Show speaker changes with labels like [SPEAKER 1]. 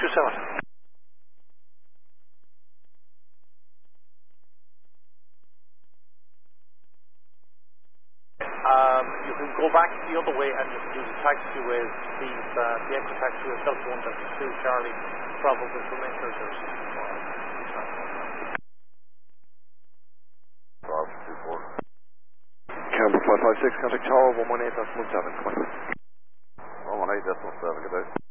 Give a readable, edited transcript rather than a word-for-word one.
[SPEAKER 1] 27. You can go back the other way and you can use the taxiways, the extra taxiway, that's one that suits Charlie, probably from Intercers.
[SPEAKER 2] Campbell 556, contact Tower 118.17, come on.
[SPEAKER 3] 118.17, good day.